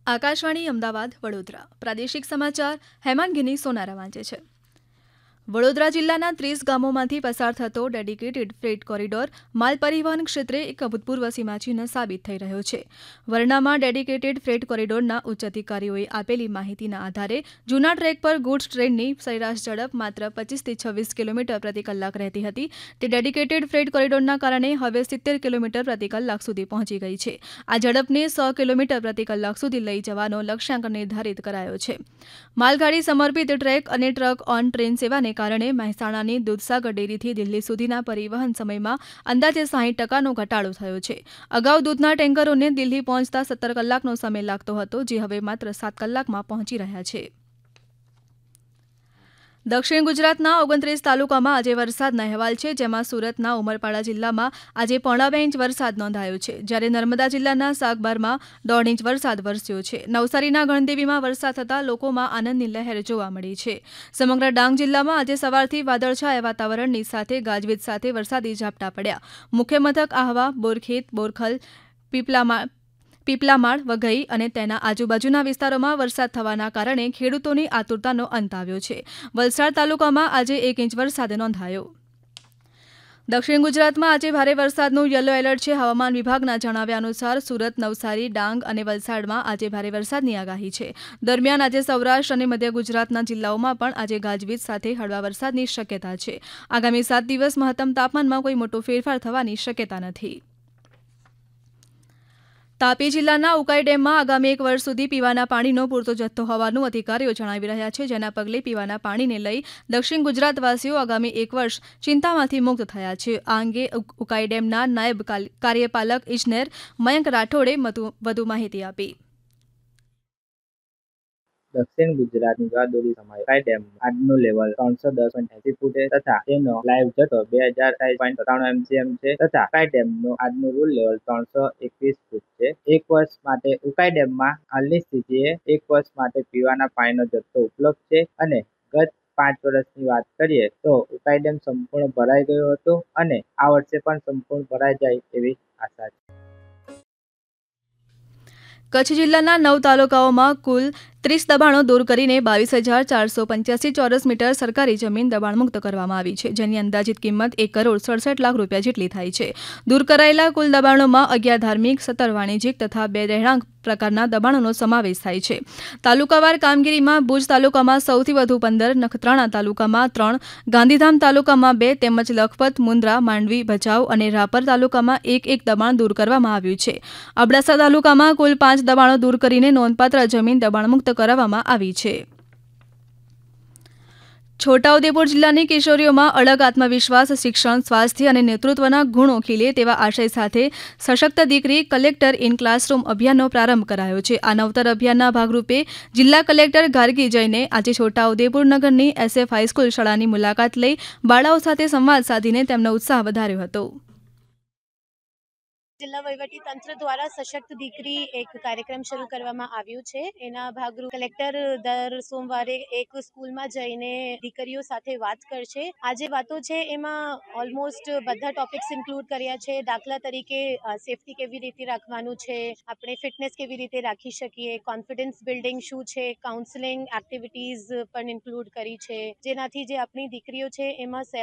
આકાશવાણી અમદાવાદ વડોદરા પ્રાદેશિક સમાચાર હેમાંગીની સોનારા વાંચે છે। વડોદરા જિલ્લાના 30 ગામોમાંથી પસાર થતો ડેડિકેટેડ ફ્રેટ કોરિડોર માલ પરિવહન ક્ષેત્રે એક અભૂતપૂર્વ સીમાચિહ્ન સાબિત થઈ રહ્યો છે। વરનામાં ડેડિકેટેડ ફ્રેટ કોરિડોરના ઉચ્ચ અધિકારીઓએ આપેલી માહિતીના આધારે જૂના ટ્રેક પર ગુડ્સ ટ્રેનની સરેરાશ ઝડપ માત્ર 25થી 26 કિલોમીટર પ્રતિ કલાક રહેતી હતી તે ડેડિકેટેડ ફ્રેટ કોરિડોરના કારણે હવે 70 કિલોમીટર પ્રતિ કલાક સુધી પહોંચી ગઈ છે। આ ઝડપને 100 કિલોમીટર પ્રતિ કલાક સુધી લઈ જવાનો લક્ષ્યાંક નિર્ધારિત કરાયો છે। માલગાડી સમર્પિત ટ્રેક અને ટ્રક ઓન ટ્રેન સેવાને કારણે મહેસાણાની દૂધસાગર ડેરીથી દિલ્હી સુધીના પરિવહન સમયમાં અંદાજે 60% ઘટાડો થયો છે। અગાઉ દૂધના ટેન્કરોને દિલ્હી પહોંચતા 17 કલાકનો સમય લાગતો હતો જે હવે માત્ર 7 કલાકમાં પહોંચી રહ્યા છે। દક્ષિણ ગુજરાતના 29 તાલુકામાં આજે વરસાદના અહેવાલ છે જેમાં સુરતના ઉમરપાડા જિલ્લામાં આજે 1.5 ઇંચ વરસાદ નોંધાયો છે જ્યારે નર્મદા જિલ્લાના સાગબારમાં 1.5 ઇંચ વરસાદ વરસ્યો છે। નવસારીના ગણદેવીમાં વરસાદ થતાં લોકોમાં આનંદની લહેર જોવા મળી છે। સમગ્ર ડાંગ જિલ્લામાં આજે સવારથી વાદળછાયા વાતાવરણની સાથે ગાજવીજ સાથે વરસાદી ઝાપટા પડ્યા। મુખ્ય મથક આહવા, બોરખેત, બોરખલ, પીપલામાળ, વઘઈ અને તેના આજુબાજુના વિસ્તારોમાં વરસાદ થવાના કારણે ખેડૂતોની આતુરતાનો અંત આવ્યો છે। વલસાડ તાલુકામાં આજે 1 ઇંચ વરસાદ નોંધાયો। દક્ષિણ ગુજરાતમાં આજે ભારે વરસાદનું યલો એલર્ટ છે। હવામાન વિભાગના જણાવ્યા અનુસાર સુરત, નવસારી, ડાંગ અને વલસાડમાં આજે ભારે વરસાદની આગાહી છે। દરમિયાન આજે સૌરાષ્ટ્ર અને મધ્ય ગુજરાતના જિલ્લાઓમાં પણ આજે ગાજવીજ સાથે હળવા વરસાદની શક્યતા છે। આગામી 7 દિવસ મહત્તમ તાપમાનમાં કોઈ મોટો ફેરફાર થવાની શક્યતા નથી। તાપી જિલ્લાના ઉકાઈ ડેમમાં આગામી 1 વર્ષ સુધી પીવાના પાણીનો પૂરતો જથ્થો હોવાનું અધિકારીઓ જણાવી રહ્યા છે જેના પગલે પીવાના પાણીને લઈ દક્ષિણ ગુજરાતવાસીઓ આગામી 1 વર્ષ ચિંતામાંથી મુક્ત થયા છે। આ અંગે ઉકાઈ ડેમના નાયબ કાર્યપાલક ઇજનેર મયંક રાઠોડે વધુ માહિતી આપી। દક્ષિણ ગુજરાતની વાદળી સમયે ઉકાઈ ડેમનું આજનું લેવલ 310.80 ફૂટે તથા તેનો લાઈવ જથ્થો 2027.97 MCM છે તથા ઉકાઈ ડેમનું આજનું રૂલ લેવલ 321 ફૂટ છે। 1 વર્ષ માટે ઉકાઈ ડેમમાં હાલની સ્થિતિએ 1 વર્ષ માટે પીવાના પાણીનો જથ્થો ઉપલબ્ધ છે અને ગત 5 વર્ષની વાત કરીએ તો ઉકાઈ ડેમ સંપૂર્ણ ભરાઈ ગયો હતો અને આ વર્ષે પણ સંપૂર્ણ ભરાઈ જાય એવી આશા છે। કચ્છ જિલ્લાના 9 તાલુકાઓમાં કુલ 30 દબાણો દૂર કરીને 22,485 ચોરસ મીટર સરકારી જમીન દબાણમુક્ત કરવામાં આવી છે જેની અંદાજિત કિંમત 1,67 લાખ રૂપિયા જેટલી થાય છે। દૂર કરાયેલા કુલ દબાણોમાં 11 ધાર્મિક, 17 વાણિજ્યિક તથા 2 રહેણાંક પ્રકારના દબાણોનો સમાવેશ થાય છે। તાલુકાવાર કામગીરીમાં ભુજ તાલુકામાં સૌથી વધુ 15, નખત્રાણા તાલુકામાં 3, ગાંધીધામ તાલુકામાં 2 તેમજ લખપત, મુન્દ્રા, માંડવી, ભચાઉ અને રાપર તાલુકામાં 1 દબાણ દૂર કરવામાં આવ્યું છે। અબડાસા તાલુકામાં કુલ 5 દબાણો દૂર કરીને નોંધપાત્ર જમીન દબાણમુક્ત કરાવવામાં આવી છે। છોટાઉદેપુર જિલ્લાની કિશોરીઓમાં અડગ આત્મવિશ્વાસ, શિક્ષણ, સ્વાસ્થ્ય અને નેતૃત્વના ગુણો ખીલે તેવા આશય સાથે સશક્ત દીકરી કલેક્ટર ઇન ક્લાસરૂમ અભિયાનનો પ્રારંભ કરાયો છે। આ નવતર અભિયાનના ભાગરૂપે જિલ્લા કલેક્ટર ગાર્ગી જૈને આજે છોટાઉદેપુર નગરની SF હાઈસ્કૂલ શાળાની મુલાકાત લઈ બાળાઓ સાથે સંવાદ સાધીને તેમનો ઉત્સાહ વધાર્યો હતો। જિલ્લા વહીવટી તંત્ર દ્વારા સશક્ત દીકરી એક કાર્યક્રમ શરૂ કરવામાં આવ્યું છે। એના ભાગરૂપે કલેક્ટર દર સોમવારે એક સ્કૂલમાં જઈને દીકરીઓ સાથે વાત કરશે। આજે વાતો છે એમાં ઓલમોસ્ટ બધા ટોપિક્સ ઇન્ક્લુડ કર્યા છે। દાખલા તરીકે સેફટી કેવી રીતે રાખવાનું છે, આપણે ફિટનેસ કેવી રીતે રાખી શકીએ, કોન્ફિડન્સ બિલ્ડિંગ શું છે, કાઉન્સેલિંગ એક્ટિવિટીઝ પણ ઇન્ક્લુડ કરી છે જેનાથી જે આપણી દીકરીઓ છે એમાં